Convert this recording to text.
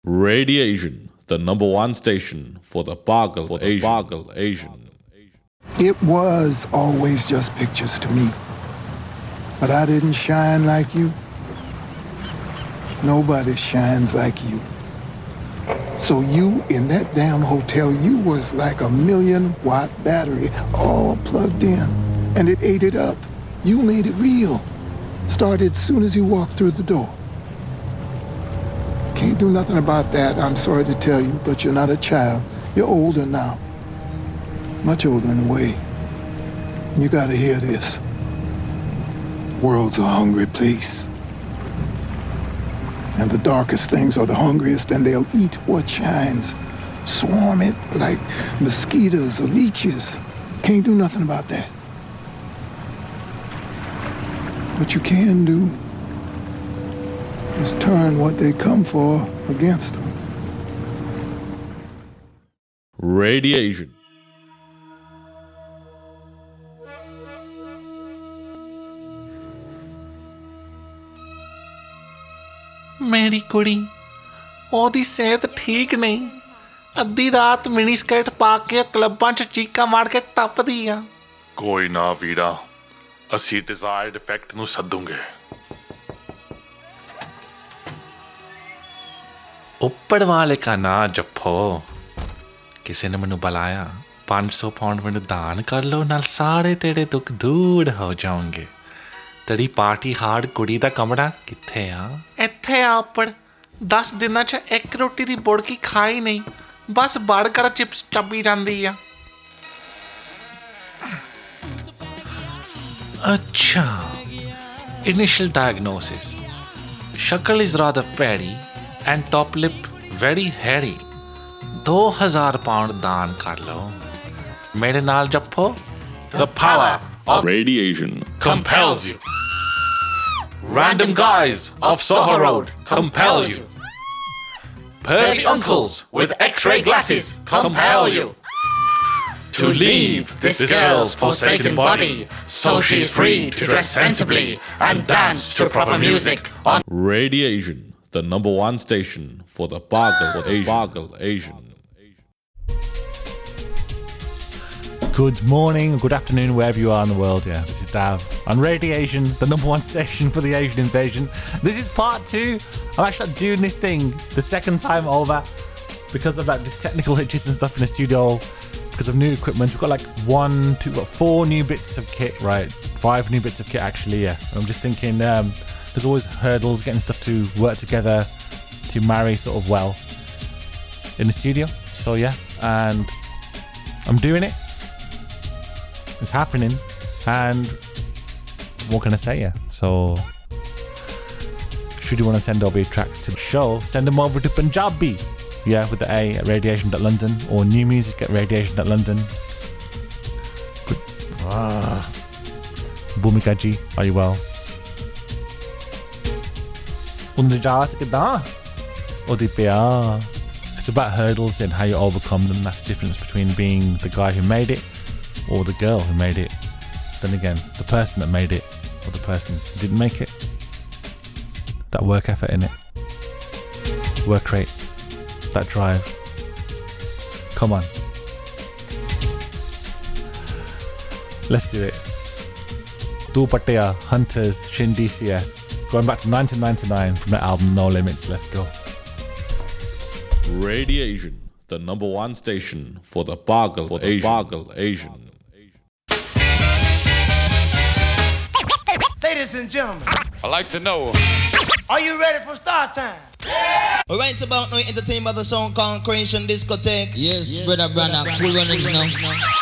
Radiation, the number one station for the Boggle Asian. It was always just pictures to me. But I didn't shine like you. Nobody shines like you. So you, in that damn hotel, you was like a 1,000,000-watt battery all plugged in. And it ate it up. You made it real. Started as soon as you walked through the door. Can't do nothing about that, I'm sorry to tell you, but you're not a child. You're older now. Much older in a way. You gotta hear this. World's a hungry place. And the darkest things are the hungriest, and they'll eat what shines. Swarm it like mosquitoes or leeches. Can't do nothing about that. What you can do is turn what they come for against them. Radiation. ਮੇਰੀ ਕੁੜੀ ਉਹਦੀ ਸਿਹਤ ਠੀਕ ਨਹੀਂ ਅੱਧੀ ਰਾਤ mini skirt ਪਾ ਕੇ ਕਲੱਬਾਂ 'ਚ ਚੀਕਾਂ ਮਾਰ ਕੇ ਟੱਪਦੀ ਆ ਕੋਈ ਨਾ ਵੀਰਾ ਅਸੀਂ ਡਿਜ਼ਾਇਰਡ ਇਫੈਕਟ ਨੂੰ ਸੱਦੂਗੇ ਉੱਪਰ ਵਾਲੇ ਕਾ ਨਾ ਜੱਫੋ ਕਿਸੇ ਨੇ ਮੈਨੂੰ ਬੁਲਾਇਆ 500 ਪਾਉਂਡ ਮੈਨੂੰ ਦਾਨ ਕਰ ਲਓ ਨਾਲ ਸਾਰੇ ਤੇਰੇ ਦੁੱਖ ਦੂਰ ਹੋ ਜਾਣਗੇ ਤੇਰੀ ਪਾਰਟੀ ਹਾਰਡ ਕੁੜੀ ਦਾ ਕਮਰਾ ਕਿੱਥੇ ਆ ਇੱਥੇ ਆ ਉੱਪਰ 10 ਦਿਨਾਂ 'ਚ ਇੱਕ ਰੋਟੀ ਦੀ ਬੁੜਕੀ ਖਾਈ ਨਹੀਂ ਬਸ ਬਰਗਰ ਚਿਪਸ ਚੱਬੀ ਜਾਂਦੀ ਆ ਅੱਛਾ ਇਨੀਸ਼ੀਅਲ ਡਾਇਗਨੋਸਿਸ ਸ਼ਕਲ ਇਜ਼ ਰਾਦਰ ਪੈਰੀ and top lip very hairy 2000 pound ਦਾਨ ਕਰ ਲਓ ਮੇਰੇ ਨਾਲ ਜੱਫੋ The power of Radiation compels you. Random guys of Soho Road compel you. Pervy uncles with X-ray glasses compel you. To leave this girl's forsaken body so she's free to dress sensibly and dance to proper music on Radiation, the number one station for the Boggle Asian. Good morning, good afternoon, wherever you are in the world. Yeah, this is Dav on Radiation, the number one station for the Asian invasion. This is part 2. I'm actually doing this thing the second time over because of that just technical hitches and stuff in the studio. Because of new equipment, we've got like 4 new bits of kit, right? 5 new bits of kit actually. Yeah, I'm just thinking there's always hurdles getting stuff to work together to marry sort of well in the studio. So yeah, and I'm doing it. It's happening, and what can I say? Yeah, so should you want to send over your tracks to the show, send them over to Punjabi, yeah, with the A at radiation.london, or new music at radiation.london. Bhumika ji, are you well? It's about hurdles and how you overcome them. That's the difference between being the guy who made it or the girl who made it. Then again, the person that made it or the person who didn't make it. That work effort in it. Work rate. That drive. Come on. Let's do it. Du Patea, Hunters, Shin DCS. Going back to 1999 from the album No Limits. Let's go. Radiation, the number one station for the Boggle Asian. Ladies and gentlemen, I like to know. are you ready for start time? Right about now, entertained by the song called Creation Discotheque. Yes, brother Branham, cool runnings now.